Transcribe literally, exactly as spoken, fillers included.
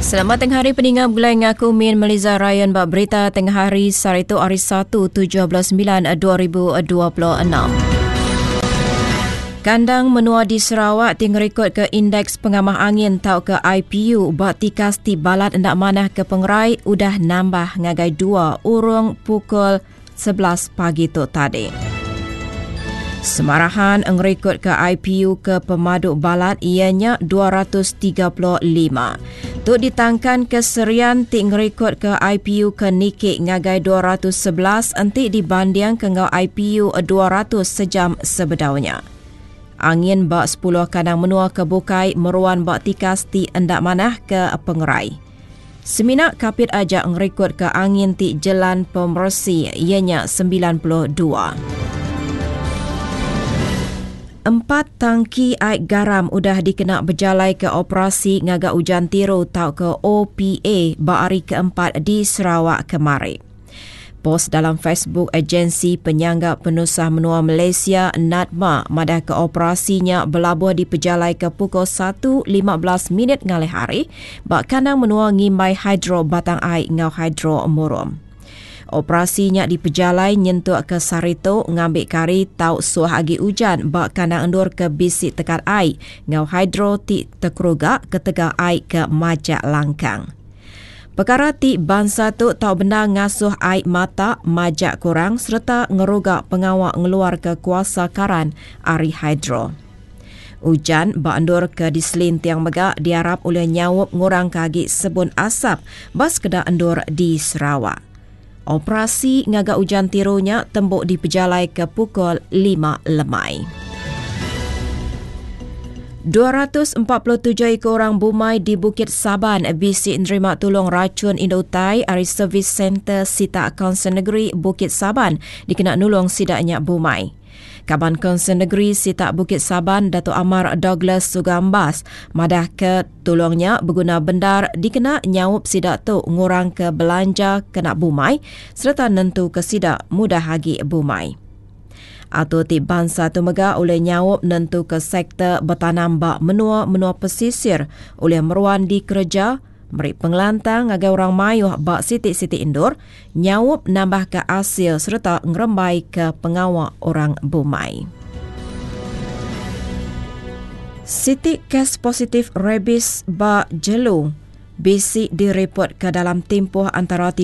Selamat tengah hari pendengar Bulai ngaku Min Meliza Ryan bak berita tengah hari Sarito hari satu tujuh belas sembilan dua ribu dua puluh enam. Kandang menua di Sarawak tinggal rekod ke indeks pengamah angin tau ke I P U bak tikas ti balat ndak manah ke pengerai udah nambah ngagai dua urung pukul sebelas pagi tu tadi. Semarahan ngerekod ke I P U ke pemaduk balat ianya dua ratus tiga puluh lima. Tuk ditangkan keserian ti ngerekod ke I P U ke Nikik ngagai dua ratus sebelas enti dibanding ke ngau I P U dua ratus sejam sebedaunya. Angin bak sepuluh kandang menua ke Bukai meruan bak tikas ti endak manah ke pengerai. Seminak kapit ajak ngerekod ke angin ti Jelan Pemersi ianya sembilan puluh dua. Empat tangki air garam udah dikena berjalai ke operasi ngagak ujan tiru tau ke O P A bak hari keempat di Sarawak kemari. Pos dalam Facebook agensi penyangga penusah menua Malaysia NADMA madah ke operasinya berlabuh di pejalai ke pukul satu lima belas minit ngalih hari bak kandang menua ngimbai hidro batang air ngau hidro murum. Operasinya di pejalai nyentuh ke Sarito ngambil kari tau suah agi ujan bak kandang endur ke bisik tekat air ngau hidro ti tekerugak ke tegak air ke Majak Langkang. Perkara ti bangsa tu tau benda ngasuh air mata Majak kurang serta ngerugak pengawak ngeluar ke kuasa karan Ari Hydro. Ujan bak endur ke diselin tiang megak diharap oleh nyawup ngurang kagi sebun asap bas kedak endur di Sarawak. Operasi ngagak ujan tirunya tembuk di pejalai ke pukul lima lemai. dua ratus empat puluh tujuh ekor orang bumai di Bukit Saban bisik nerima tolong racun Indotai dari Servis Center Sita Kaunsil Negeri Bukit Saban dikena nulung sidaknya bumai. Kaban Kaunsil Negeri Sita Bukit Saban Datuk Amar Douglas Sugambas madah ke tolongnya berguna bendar dikena nyawup sidak tu ngurang ke belanja kena bumai serta nentu ke sidak mudah hagi bumai. Atau ti bangsa tu mega oleh nyawup nentu ke sektor bertanam bak menua-menua pesisir oleh meruan di kerja merik pengelantang agar orang mayuh bak sitik-sitik indur nyawup nambah ke hasil serta ngerembai ke pengawak orang bumai. Sitik kes positif rabies bak jelu bisik direport ke dalam tempoh antara